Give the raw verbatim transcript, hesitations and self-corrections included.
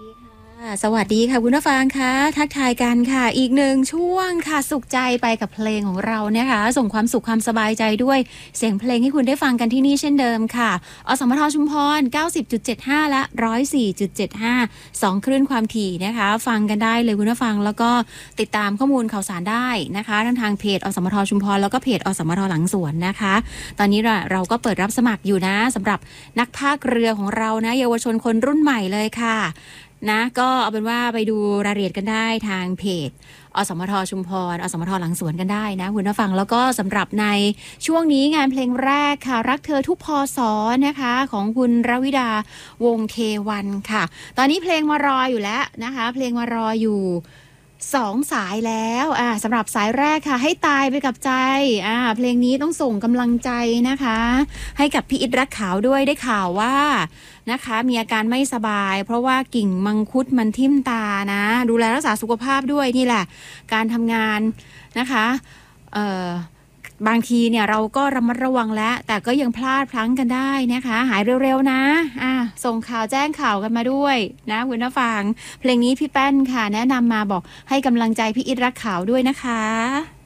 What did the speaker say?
ค่ะสวัสดีค่ะคุณผู้ฟังคะทักทายกันค่ะอีกหนึ่งช่วงค่ะสุขใจไปกับเพลงของเรานะคะส่งความสุขความสบายใจด้วยเสียงเพลงให้คุณได้ฟังกันที่นี่เช่นเดิมค่ะอสมทชุมพร เก้าสิบจุดเจ็ดห้า และ หนึ่งร้อยสี่จุดเจ็ดห้า สองคลื่นความถี่นะคะฟังกันได้เลยคุณผู้ฟังแล้วก็ติดตามข้อมูลข่าวสารได้นะคะทั้งทางเพจอสมทชุมพรแล้วก็เพจอสมทหลังสวนนะคะตอนนี้เราก็เปิดรับสมัครอยู่นะสำหรับนักพากย์เรือของเรานะเยาวชนคนรุ่นใหม่เลยค่ะนะก็เอาเป็นว่าไปดูรายละเอียดกันได้ทางเพจอสมทชุมพรอสมทหลังสวนกันได้นะคุณผู้ฟังแล้วก็สำหรับในช่วงนี้งานเพลงแรกค่ะรักเธอทุกพศนะคะของคุณรวิดาวงเทวันค่ะตอนนี้เพลงมารออยู่แล้วนะคะเพลงมารออยู่สองสายแล้วอ่าสำหรับสายแรกค่ะให้ตายไปกับใจอ่าเพลงนี้ต้องส่งกำลังใจนะคะให้กับพี่อิทรักขาวด้วยได้ข่าวว่านะคะมีอาการไม่สบายเพราะว่ากิ่งมังคุดมันทิ่มตานะดูแลรักษาสุขภาพด้วยนี่แหละการทำงานนะคะเอ่อบางทีเนี่ยเราก็ระมัดระวังแล้วแต่ก็ยังพลาดพลั้งกันได้นะคะหายเร็วๆนะอ่ะส่งข่าวแจ้งข่าวกันมาด้วยนะคุณผู้ฟังเพลงนี้พี่แป้นค่ะแนะนำมาบอกให้กำลังใจพี่อิทรักขาวด้วยนะคะ